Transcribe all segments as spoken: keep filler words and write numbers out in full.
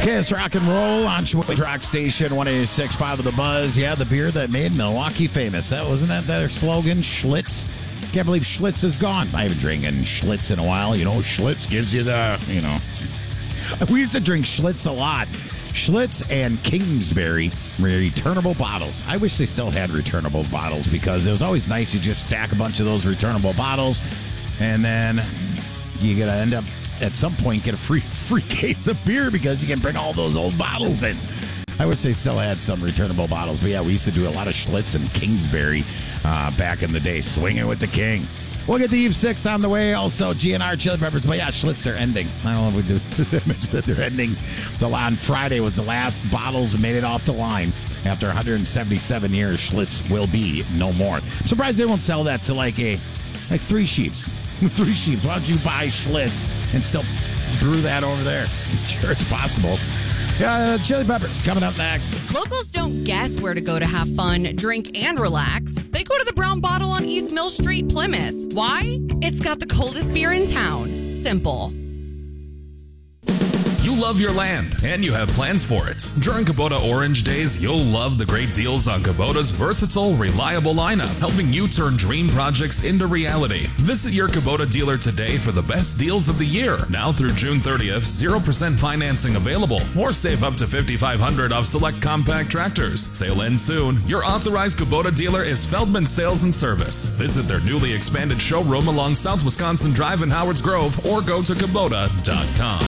Kiss Rock and Roll on Schwitz Rock Station one eighty-six point five of the Buzz. Yeah, the beer that made Milwaukee famous. That wasn't that their slogan, Schlitz? Can't believe Schlitz is gone. I haven't drinking Schlitz in a while. You know, Schlitz gives you the, you know. We used to drink Schlitz a lot. Schlitz and Kingsbury returnable bottles. I wish they still had returnable bottles because it was always nice. You just stack a bunch of those returnable bottles, and then you gotta end up at some point get a free free case of beer because you can bring all those old bottles in. I wish they still had some returnable bottles, but yeah, we used to do a lot of Schlitz and Kingsbury uh, back in the day. Swinging with the king. We'll get the Eve six on the way. Also, G N R Chili Peppers. But yeah, Schlitz, they're ending. I don't know if we do mention that they're ending. The, on Friday was the last bottles that made it off the line. After one hundred seventy-seven years, Schlitz will be no more. I'm surprised they won't sell that to like a like Three Sheeps. Three Sheeps. Why don't you buy Schlitz and still brew that over there? I'm sure it's possible. Uh, Chili Peppers coming up next. Locals don't guess where to go to have fun, drink, and relax. They go to the Brown Bottle on East Mill Street, Plymouth. Why? It's got the coldest beer in town. Simple. You love your land, and you have plans for it. During Kubota Orange Days, you'll love the great deals on Kubota's versatile, reliable lineup, helping you turn dream projects into reality. Visit your Kubota dealer today for the best deals of the year. Now through June thirtieth, zero percent financing available, or save up to five thousand five hundred dollars off select compact tractors. Sale ends soon. Your authorized Kubota dealer is Feldman Sales and Service. Visit their newly expanded showroom along South Wisconsin Drive in Howards Grove, or go to Kubota dot com.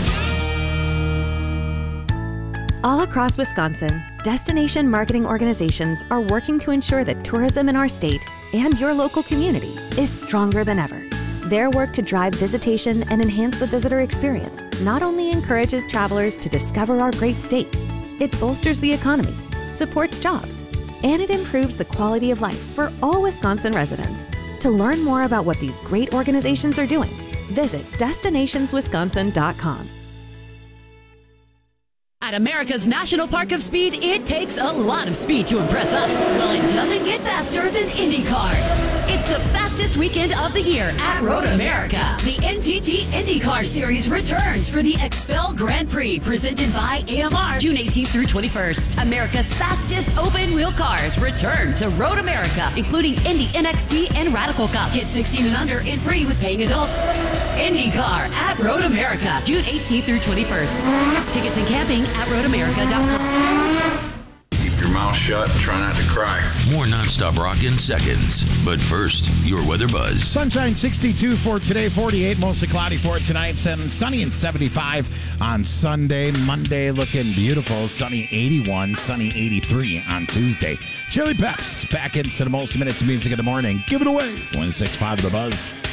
All across Wisconsin, destination marketing organizations are working to ensure that tourism in our state and your local community is stronger than ever. Their work to drive visitation and enhance the visitor experience not only encourages travelers to discover our great state, it bolsters the economy, supports jobs, and it improves the quality of life for all Wisconsin residents. To learn more about what these great organizations are doing, visit destinations wisconsin dot com. At America's National Park of Speed, it takes a lot of speed to impress us. Well, it doesn't get faster than IndyCar. It's the fastest weekend of the year at Road America. The N T T IndyCar Series returns for the Expel Grand Prix, presented by A M R, June eighteenth through twenty-first. America's fastest open-wheel cars return to Road America, including Indy N X T and Radical Cup. Get sixteen and under and free with paying adults. IndyCar at Road America, June eighteenth through twenty-first. Tickets and camping at road america dot com. Keep your mouth shut and try not to cry. More nonstop rock in seconds. But first, your weather buzz. Sunshine sixty-two for today, forty-eight, mostly cloudy for tonight, seven, sunny and seventy-five on Sunday. Monday looking beautiful, sunny eighty-one, sunny eighty-three on Tuesday. Chili Peps back into the most minutes of music in the morning. Give it away. one six five of the Buzz.